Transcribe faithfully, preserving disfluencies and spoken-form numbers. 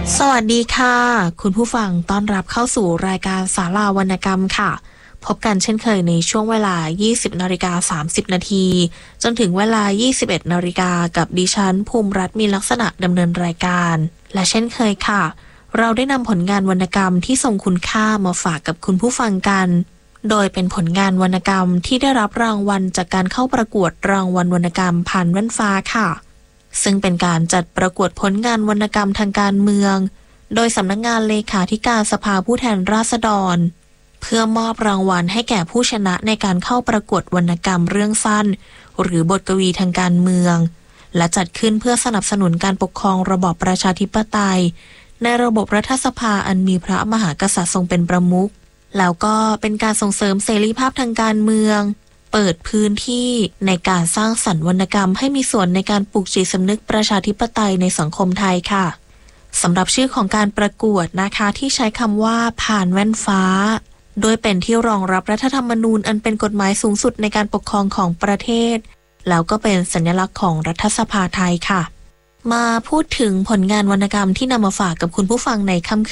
สวัสดีค่ะคุณผู้ฟังต้อนรับเข้าสู่รายการศาลาวรรณกรรมค่ะพบกันเช่นเคยในช่วงเวลา ยี่สิบนาฬิกาสามสิบนาทีจนถึงเวลา ยี่สิบเอ็ดนาฬิกากับดิฉันภูมิรัตน์มีลักษณะดำเนินรายการและเช่นเคยค่ะเราได้นำผลงานวรรณกรรมที่ทรงคุณค่ามาฝากกับคุณผู้ฟังกันโดยเป็นผลงานวรรณกรรมที่ได้รับรางวัลจากการเข้าประกวดรางวัลวรรณกรรมผ่านแว่นฟ้าค่ะซึ่งเป็นการจัดประกวดผลงานวรรณกรรมทางการเมืองโดยสำนักงานเลขาธิการสภาผู้แทนราษฎรเพื่อมอบรางวัลให้แก่ผู้ชนะในการเข้าประกวดวรรณกรรมเรื่องสั้นหรือบทกวีทางการเมืองและจัดขึ้นเพื่อสนับสนุนการปกครองระบอบประชาธิปไตยในระบบรัฐสภาอันมีพระมหากษัตริย์ทรงเป็นประมุขแล้วก็เป็นการส่งเสริมเสรีภาพทางการเมืองเปิดพื้นที่ในการสร้างสรรค์วรรณกรรมให้มีส่วนในการปลูกจิตสำนึกประชาธิปไตยในสังคมไทยค่ะสำหรับชื่อของการประกวดนะคะที่ใช้คำว่าผ่านแว่นฟ้าโดยเป็นที่รองรับรัฐธรรมนูญอันเป็นกฎหมายสูงสุดในการปกครองของประเทศแล้วก็เป็นสัญลักษณ์ของรัฐสภาไทยค่ะมาพูดถึงผลงานวรรณกรรมที่นำมาฝากกับคุณผู้ฟังในค่ำ